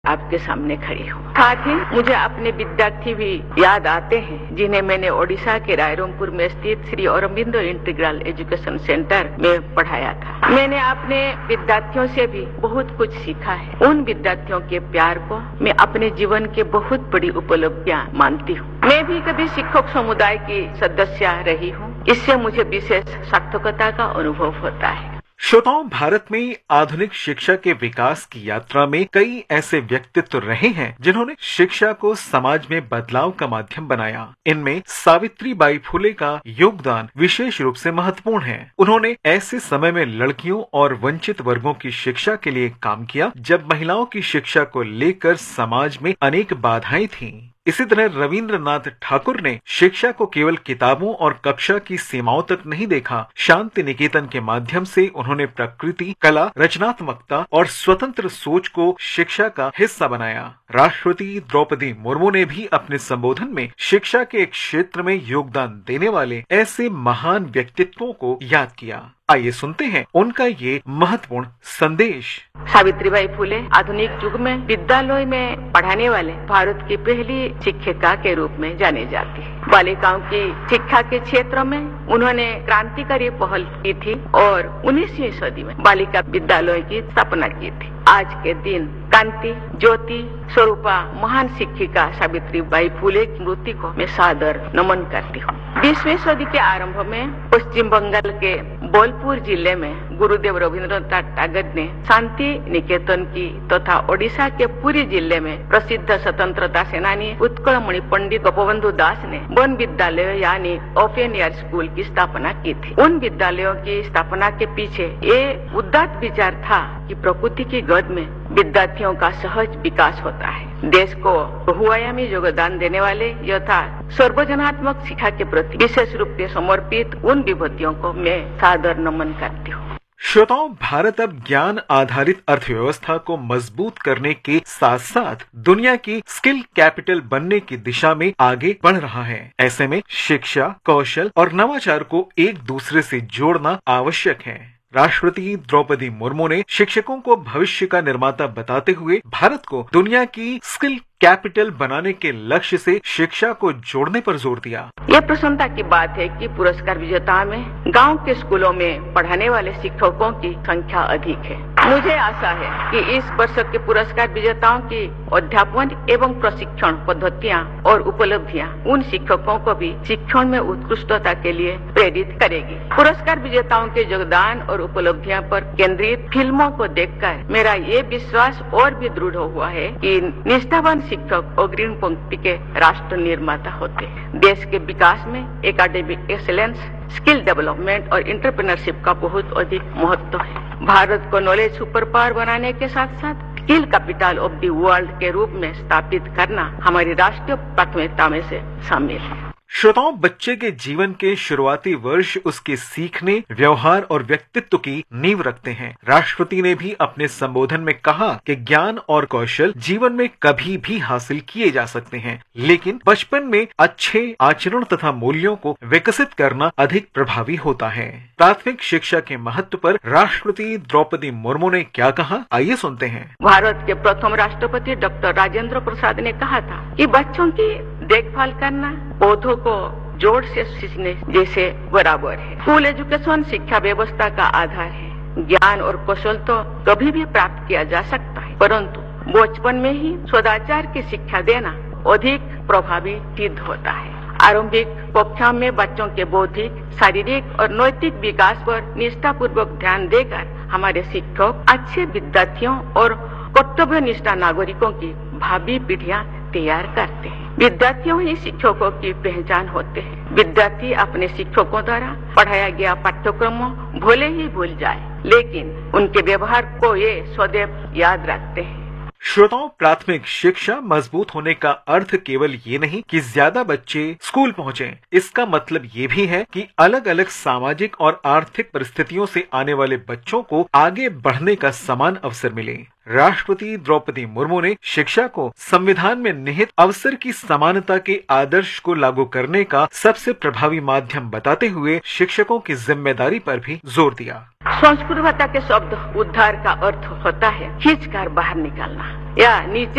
आपके सामने खड़ी हूँ। साथ ही मुझे अपने विद्यार्थी भी याद आते हैं जिन्हें मैंने ओडिशा के रायरंगपुर में स्थित Shri Aurobindo integral education centre में पढ़ाया था। मैंने अपने विद्यार्थियों से भी बहुत कुछ सीखा है। उन विद्यार्थियों के प्यार को मैं अपने जीवन के बहुत बड़ी उपलब्धियाँ मानती हूँ। मैं भी कभी शिक्षक समुदाय की सदस्य रही हूँ। इससे मुझे विशेष सार्थकता का अनुभव होता है। श्रोताओं, भारत में आधुनिक शिक्षा के विकास की यात्रा में कई ऐसे व्यक्तित्व रहे हैं जिन्होंने शिक्षा को समाज में बदलाव का माध्यम बनाया। इनमें सावित्रीबाई फुले का योगदान विशेष रूप से महत्वपूर्ण है। उन्होंने ऐसे समय में लड़कियों और वंचित वर्गों की शिक्षा के लिए काम किया जब महिलाओं की शिक्षा को लेकर समाज में अनेक बाधाएं थीं। इसी तरह रविंद्रनाथ ठाकुर ने शिक्षा को केवल किताबों और कक्षा की सीमाओं तक नहीं देखा। शांति निकेतन के माध्यम से उन्होंने प्रकृति, कला, रचनात्मकता और स्वतंत्र सोच को शिक्षा का हिस्सा बनाया। राष्ट्रपति द्रौपदी मुर्मू ने भी अपने संबोधन में शिक्षा के क्षेत्र में योगदान देने वाले ऐसे महान व्यक्तित्वों को याद किया। आइए सुनते हैं उनका ये महत्वपूर्ण संदेश। सावित्रीबाई फुले आधुनिक युग में विद्यालय में पढ़ाने वाले भारत की पहली शिक्षिका के रूप में जाने जाती है। बालिकाओं की शिक्षा के क्षेत्र में उन्होंने क्रांतिकारी पहल की थी और 19वीं सदी में बालिका विद्यालय की स्थापना की थी। आज के दिन कांति ज्योति स्वरूपा महान शिक्षिका सावित्रीबाई फुले की स्मृति को मैं सादर नमन करती हूँ। 20वीं सदी के आरंभ में पश्चिम बंगाल के बोलपुर जिले में गुरुदेव रविंद्रनाथ टैगोर ने शांति निकेतन की तथा ओडिशा के पुरी जिले में प्रसिद्ध स्वतंत्रता सेनानी उत्कलमणि पंडित गोपबंधु दास ने वन विद्यालय यानी ओपन एयर स्कूल की स्थापना की थी। उन विद्यालयों की स्थापना के पीछे ये उदात्त विचार था कि प्रकृति की गोद में विद्यार्थियों का सहज विकास होता है। देश को बहुआयामी योगदान देने वाले यथा सर्वजनात्मक शिक्षा के प्रति विशेष रूप से समर्पित उन विभूतियों को मैं सादर नमन करती हूँ। श्रोताओं, भारत अब ज्ञान आधारित अर्थव्यवस्था को मजबूत करने के साथ साथ दुनिया की स्किल कैपिटल बनने की दिशा में आगे बढ़ रहा है। ऐसे में शिक्षा, कौशल और नवाचार को एक दूसरे से जोड़ना आवश्यक है। राष्ट्रपति द्रौपदी मुर्मू ने शिक्षकों को भविष्य का निर्माता बताते हुए भारत को दुनिया की स्किल कैपिटल बनाने के लक्ष्य से शिक्षा को जोड़ने पर जोर दिया। ये प्रसन्नता की बात है कि पुरस्कार विजेता में गांव के स्कूलों में पढ़ाने वाले शिक्षकों की संख्या अधिक है। मुझे आशा है कि इस वर्ष के पुरस्कार विजेताओं की अध्यापन एवं प्रशिक्षण पद्धतियाँ और उपलब्धियाँ उन शिक्षकों को भी शिक्षण में उत्कृष्टता के लिए प्रेरित करेगी। पुरस्कार विजेताओं के योगदान और उपलब्धियों पर केंद्रित फिल्मों को देखकर मेरा ये विश्वास और भी दृढ़ हुआ है कि निष्ठावान शिक्षक अग्रिम पंक्ति के राष्ट्र निर्माता होते हैं। देश के विकास में एकेडमिक एक्सीलेंस, स्किल डेवलपमेंट और एंटरप्रेन्योरशिप का बहुत अधिक महत्व है। भारत को नॉलेज सुपर पावर बनाने के साथ साथ skill capital of the world के रूप में स्थापित करना हमारी राष्ट्रीय प्राथमिकता में से शामिल है। श्रोताओं, बच्चे के जीवन के शुरुआती वर्ष उसके सीखने, व्यवहार और व्यक्तित्व की नींव रखते हैं। राष्ट्रपति ने भी अपने संबोधन में कहा कि ज्ञान और कौशल जीवन में कभी भी हासिल किए जा सकते हैं, लेकिन बचपन में अच्छे आचरण तथा मूल्यों को विकसित करना अधिक प्रभावी होता है। प्राथमिक शिक्षा के महत्व पर राष्ट्रपति द्रौपदी मुर्मू ने क्या कहा, आइए सुनते हैं। भारत के प्रथम राष्ट्रपति डॉक्टर राजेंद्र प्रसाद ने कहा था कि बच्चों की देखभाल करना पौधों को जोड़ से सींचने जैसे बराबर है। स्कूल एजुकेशन शिक्षा व्यवस्था का आधार है। ज्ञान और कौशल तो कभी भी प्राप्त किया जा सकता है, परंतु बचपन में ही सदाचार की शिक्षा देना अधिक प्रभावी सिद्ध होता है। आरंभिक कक्षा में बच्चों के बौद्धिक, शारीरिक और नैतिक विकास पर निष्ठापूर्वक ध्यान देकर हमारे शिक्षक अच्छे विद्यार्थियों और कर्तव्यनिष्ठ नागरिकों की भावी पीढ़ियां तैयार करते हैं। विद्यार्थियों ही शिक्षकों की पहचान होते हैं। विद्यार्थी अपने शिक्षकों द्वारा पढ़ाया गया पाठ्यक्रमों भले ही भूल जाए, लेकिन उनके व्यवहार को ये सदैव याद रखते हैं। श्रोताओं, प्राथमिक शिक्षा मजबूत होने का अर्थ केवल ये नहीं कि ज्यादा बच्चे स्कूल पहुँचे। इसका मतलब ये भी है कि अलग अलग सामाजिक और आर्थिक परिस्थितियों से आने वाले बच्चों को आगे बढ़ने का समान अवसर मिले। राष्ट्रपति द्रौपदी मुर्मू ने शिक्षा को संविधान में निहित अवसर की समानता के आदर्श को लागू करने का सबसे प्रभावी माध्यम बताते हुए शिक्षकों की जिम्मेदारी पर भी जोर दिया। संस्कृत भाषा के शब्द उद्धार का अर्थ होता है खींच कर बाहर निकालना या नीचे